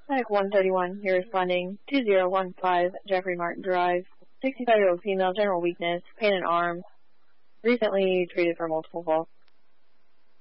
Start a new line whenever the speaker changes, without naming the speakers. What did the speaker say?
Medic 131, you're responding 2015 Jeffrey Martin Drive. 65-year-old female, general weakness, pain in arms, recently treated for multiple falls.